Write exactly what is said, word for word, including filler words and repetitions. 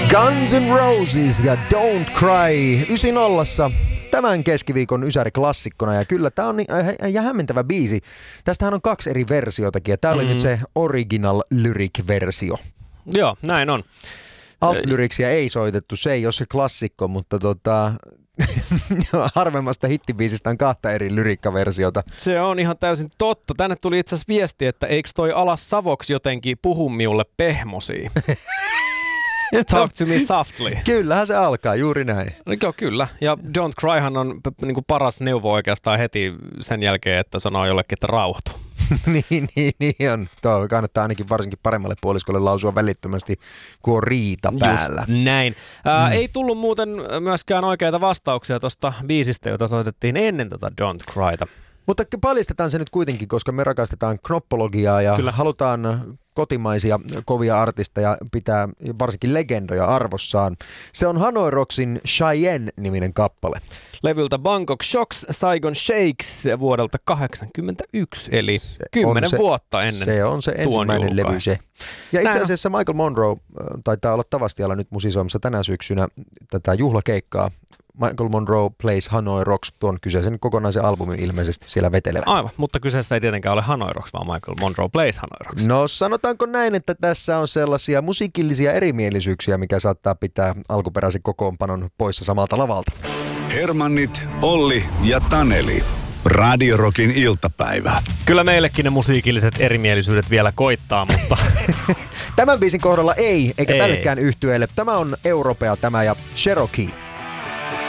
Guns N' Roses ja Don't Cry yhdeksänkymmentä tämän keskiviikon Ysäri-klassikkona, ja kyllä tää on niin, äh, ja hämmentävä biisi. Tästähän on kaksi eri versiotakin, ja tää oli mm-hmm. nyt se original lyric-versio. Joo, näin on. Alt-lyricsia ei soitettu, se ei ole se klassikko, mutta tota, harvemmasta hittibiisistä on kahta eri lyrikkaversiota. Se on ihan täysin totta. Tänne tuli itse asiassa viesti, että eikö toi alas savoksi jotenkin puhu miulle pehmosia. Talk to me softly. Kyllähän se alkaa, juuri näin. Joo, kyllä. Ja Don't Cryhan on p- niinku paras neuvo oikeastaan heti sen jälkeen, että sanoo jollekin, että rauhoitu. niin, niin, niin on. Tuo kannattaa ainakin varsinkin paremmalle puoliskolle lausua välittömästi, kun on riita päällä. Just näin. Ää, mm. Ei tullut muuten myöskään oikeita vastauksia tuosta biisistä, jota soitettiin ennen tätä Don't Cryta. Mutta paljastetaan se nyt kuitenkin, koska me rakastetaan knoppologiaa ja Kyllä. halutaan kotimaisia kovia artisteja pitää varsinkin legendoja arvossaan. Se on Hanoi Rocksin Cheyenne-niminen kappale. Levyltä Bangkok Shocks Saigon Shakes vuodelta kahdeksankymmentäyksi, eli kymmenen vuotta ennen Se on se ensimmäinen levy se. Ja itse asiassa Michael Monroe taitaa olla Tavastialla nyt musisoimassa tänä syksynä tätä juhlakeikkaa. Michael Monroe Plays Hanoi Rocks, tuon kyseisen kokonaisen albumin ilmeisesti siellä vetelevät. Aivan, mutta kyseessä ei tietenkään ole Hanoi Rocks, vaan Michael Monroe Plays Hanoi Rocks. No sanotaanko näin, että tässä on sellaisia musiikillisia erimielisyyksiä, mikä saattaa pitää alkuperäisen kokoonpanon poissa samalta lavalta. Hermannit, Olli ja Taneli. Radio Rockin iltapäivä. Kyllä meillekin ne musiikilliset erimielisyydet vielä koittaa, mutta... Tämän biisin kohdalla ei, eikä ei. tällekään yhtyeelle. Tämä on Europea tämä ja Cherokee.